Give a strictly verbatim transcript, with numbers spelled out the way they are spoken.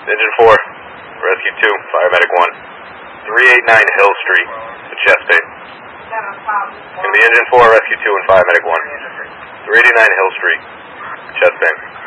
Engine four, Rescue two, Fire Medic one. three eighty-nine Hill Street, the chest pain. It's going to be Engine four, Rescue two, and Fire Medic one. three eighty-nine Hill Street, chest pain.